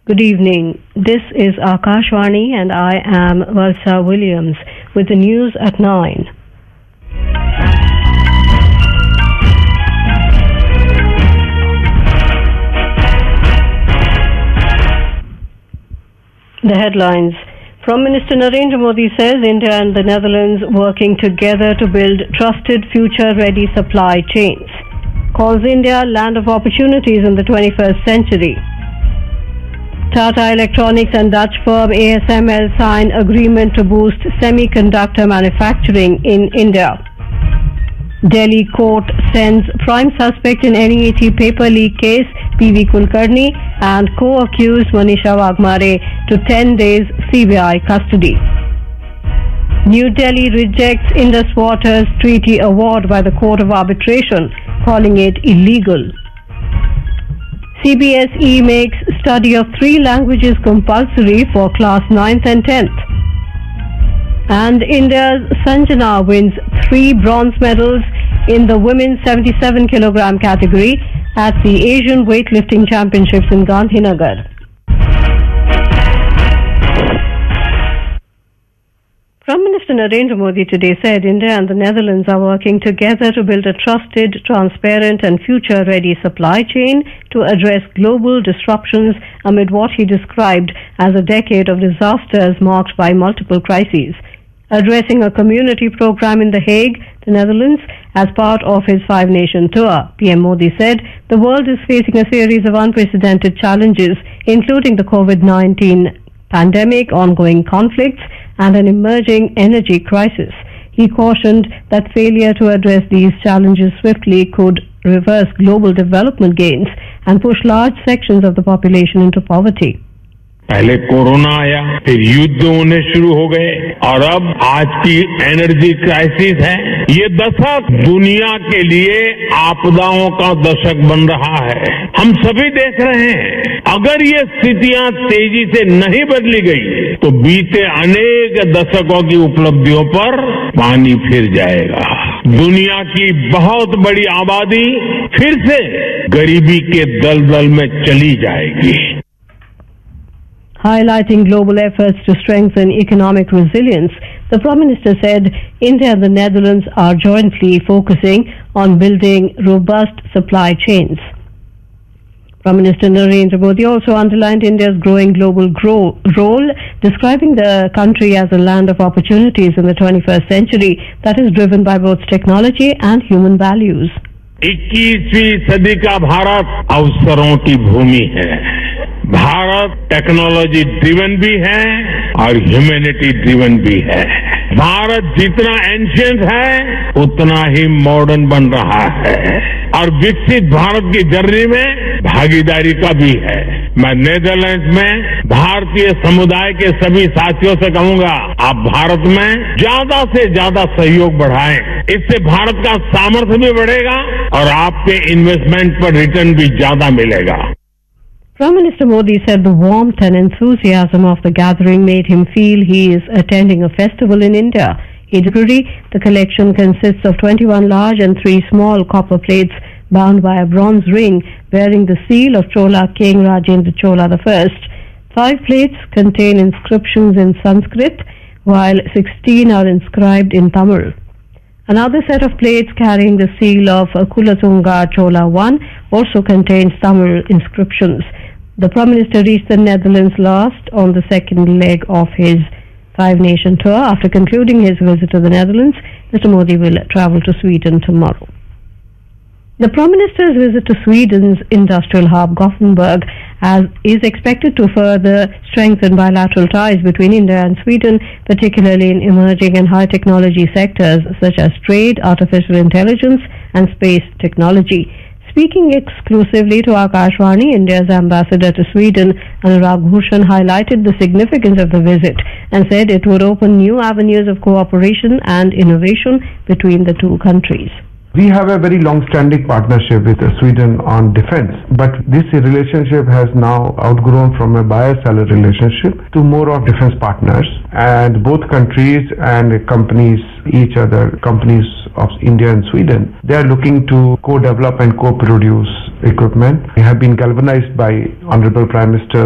Good evening. This is Akashvani and I am Valsa Williams with the news at 9. The headlines. Prime Minister Narendra Modi says India and the Netherlands working together to build trusted future-ready supply chains. Calls India land of opportunities in the 21st century. Tata Electronics and Dutch firm ASML sign agreement to boost semiconductor manufacturing in India. Delhi court sends prime suspect in NET paper leak case PV Kulkarni and co-accused Manisha Wagmare to 10 days CBI custody. New Delhi rejects Indus Waters Treaty Award by the Court of Arbitration, calling it illegal. CBSE makes study of 3 languages compulsory for class 9th and 10th. And India's Sanjana wins 3 bronze medals in the women's 77 kilogram category at the Asian Weightlifting Championships in Gandhinagar. Prime Minister Narendra Modi today said India and the Netherlands are working together to build a trusted, transparent and future-ready supply chain to address global disruptions amid what he described as a decade of disasters marked by multiple crises. Addressing a community program in The Hague, the Netherlands, as part of his 5-nation tour, PM Modi said the world is facing a series of unprecedented challenges, including the COVID-19 pandemic, ongoing conflicts, and an emerging energy crisis. He cautioned that failure to address these challenges swiftly could reverse global development gains and push large sections of the population into poverty. पहले corona आया, फिर युद्ध होने शुरू हो गए और अब आज की एनर्जी क्राइसिस है। ये दशक दुनिया के लिए आपदाओं का दशक बन रहा है। हम सभी देख रहे हैं, अगर ये स्थितियां तेजी से नहीं बदली गई तो बीते अनेक दशकों की उपलब्धियों पर पानी फिर जाएगा। दुनिया की बहुत बड़ी आबादी फिर से गरीबी के दलदल में चली जाएगी। Highlighting global efforts to strengthen economic resilience, the Prime Minister said India and the Netherlands are jointly focusing on building robust supply chains. Prime Minister Narendra Modi also underlined India's growing global role, describing the country as a land of opportunities in the 21st century that is driven by both technology and human values. 21वीं सदी का भारत अवसरों की भूमि है। Bharat technology driven भी है और humanity driven भी है। भारत जितना एंशिएंट है उतना ही मॉडर्न बन रहा है और विकसित भारत की जर्नी में भागीदारी का भी है। मैं नीदरलैंड्स में भारतीय समुदाय के सभी साथियों से कहूंगा, आप भारत में ज्यादा से ज्यादा सहयोग बढ़ाएं। इससे भारत का सामर्थ्य भी बढ़ेगा और आपके इन्वेस्टमेंट पर रिटर्न भी ज्यादा मिलेगा। Prime Minister Modi said the warmth and enthusiasm of the gathering made him feel he is attending a festival in India. He agreed the collection consists of 21 large and 3 small copper plates bound by a bronze ring bearing the seal of Chola King Rajendra Chola I. 5 plates contain inscriptions in Sanskrit, while 16 are inscribed in Tamil. Another set of plates carrying the seal of Kulatunga Chola I also contains Tamil inscriptions. The Prime Minister reached the Netherlands last on the second leg of his 5-nation tour. After concluding his visit to the Netherlands, Mr. Modi will travel to Sweden tomorrow. The Prime Minister's visit to Sweden's industrial hub Gothenburg is expected to further strengthen bilateral ties between India and Sweden, particularly in emerging and high technology sectors such as trade, artificial intelligence and space technology. Speaking exclusively to Akashvani, India's ambassador to Sweden, Anurag Bhushan, highlighted the significance of the visit and said it would open new avenues of cooperation and innovation between the two countries. We have a very long-standing partnership with Sweden on defense, but this relationship has now outgrown from a buyer-seller relationship to more of defense partners, and both countries and companies, companies of India and Sweden, they are looking to co-develop and co-produce equipment. We have been galvanized by Honorable Prime Minister